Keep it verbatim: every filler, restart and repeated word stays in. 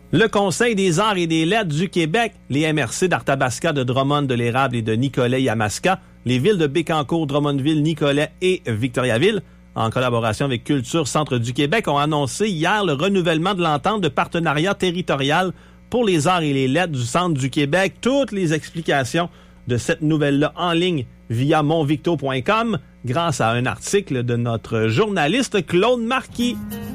Le Conseil des arts et des lettres du Québec, les M R C d'Arthabasca, de Drummond, de l'Érable et de Nicolet-Yamaska, les villes de Bécancour, Drummondville, Nicolet et Victoriaville, en collaboration avec Culture Centre du Québec, ont annoncé hier le renouvellement de l'entente de partenariat territorial pour les arts et les lettres du Centre du Québec. Toutes les explications de cette nouvelle-là en ligne via monvicto point com grâce à un article de notre journaliste Claude Marquis.